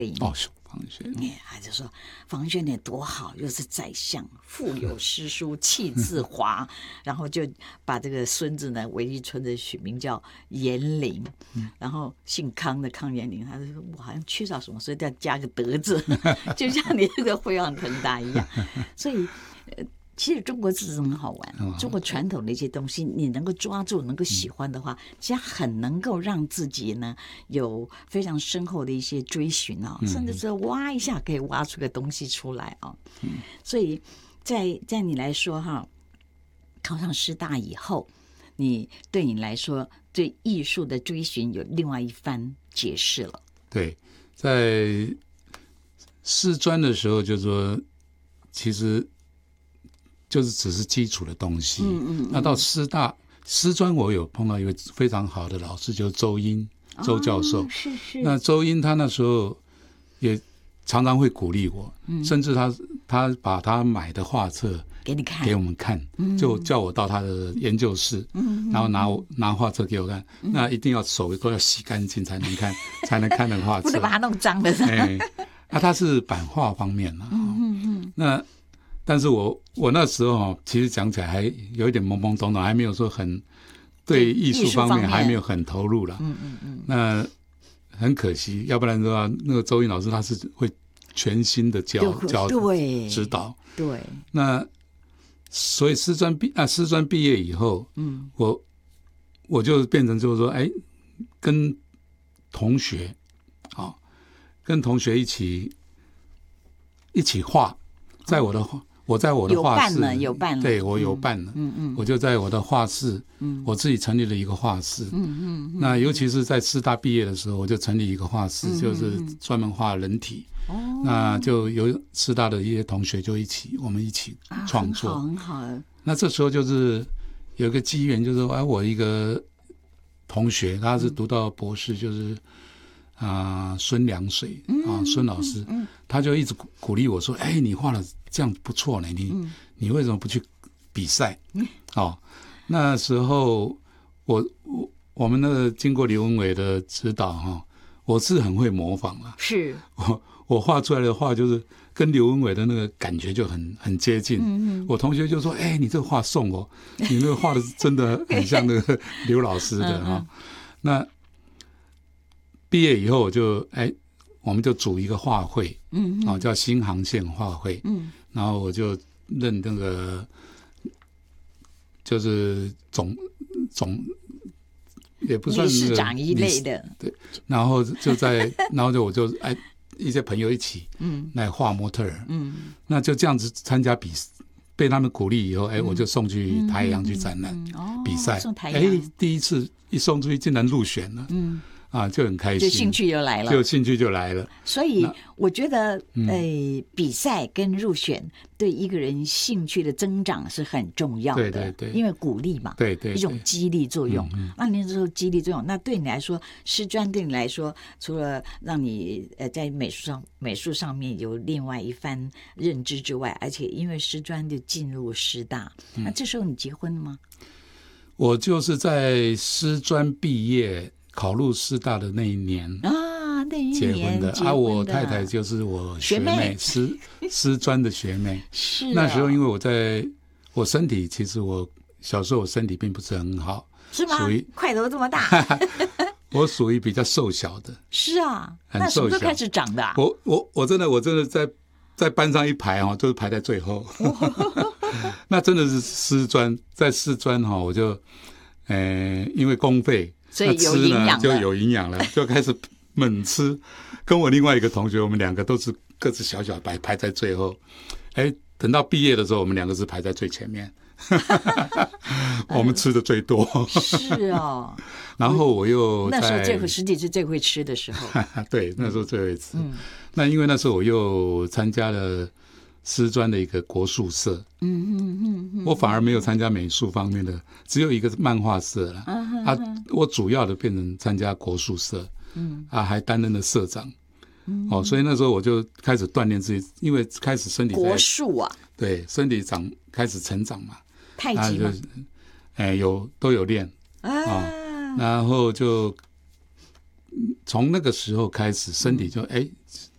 哦，房玄龄， 他就说房玄龄多好，又是宰相，腹有诗书气自华，然后就把这个孙子呢韦立春的取名叫延龄，然后姓康的康延龄，他就说我好像缺少什么，所以要加个德字，就像你这个飞黄腾达一样，所以。其实中国字很好玩，中国传统的一些东西，你能够抓住、能够喜欢的话，其实很能够让自己呢有非常深厚的一些追寻啊，甚至是挖一下可以挖出个东西出来啊。所以在你来说哈，考上师大以后，对你来说对艺术的追寻有另外一番解释了。 对，在师专的时候就说，其实。就是只是基础的东西，那到师专我有碰到一位非常好的老师，就是周英周教授。 是。 那周英他那时候也常常会鼓励我，甚至他把他买的画册给我们看，就叫我到他的研究室，然后拿画册给我看，那一定要手都要洗干净才能看，才能看那个画册， 不能把它弄脏的。 他是版画方面的，那。但是我那时候其实讲起来还有一点懵懵懂懂，还没有说很对艺术方面还没有很投入了。那很可惜，要不然的话，那个周英老师他是会全新的教指导。 对。 那所以师专毕业以后，我就变成就是说，跟同学一起画，我在我的画室有伴了， 对，我有伴了，我就在我的画室，我自己成立了一个画室，那尤其是在师大毕业的时候，我就成立一个画室，就是专门画人体，那就有师大的一些同学就我们一起创作， 很好。 那这时候就是有一个机缘，就是说，我一个同学他是读到博士，就是孙良水孙老师，他就一直鼓励我说：“你画的这样不错呢，你为什么不去比赛？”那时候我们那个经过刘文伟的指导我是很会模仿了。 是我画出来的画就是跟刘文伟的那个感觉就很接近。我同学就说：“你这个画送我，你那个画的真的很像那个刘老师的那毕业以后我们就组一个画会，叫新航线画会，然后我就任那个就是总也不算理事长一类的， 对，然后我就一些朋友一起来画模特儿，那就这样子参加被他们鼓励以后，我就送去台阳去展览比赛，第一次一送出去竟然入选了，就很开心， 就兴趣就来了，所以我觉得比赛跟入选对一个人兴趣的增长是很重要的，对，因为鼓励嘛，对，一种激励作用。那你说激励作用，那对你来说，师专对你来说，除了让你在美术上面有另外一番认知之外，而且因为师专就进入师大，那这时候你结婚了吗？ 我就是在师专毕业考入师大的那一年结婚的我太太就是我学妹，师专的学妹。 是那时候因为我身体其实我小时候我身体并不是很好， 是吗？块头这么大我属于比较瘦小的。 是啊，那什么时候开始长的我真的在班上一排就是排在最后那真的是师专，在师专我就因为公费， 所以有营养了， 就有营养了，就开始猛吃。跟我另外一个同学，我们两个都是各自小小排在最后。等到毕业的时候，我们两个是排在最前面。我们吃的最多。 是哦。 然后我又那时候实际是最会吃的时候。 对，那时候最会吃。那因为那时候我又参加了师专的一个国术社，我反而没有参加美术方面的，只有一个漫画社了。我主要的变成参加国术社，还担任了社长。所以那时候我就开始锻炼自己，因为开始身体国术啊， 对，身体开始成长嘛， 太极嘛， 都有练然后就从那个时候开始，身体就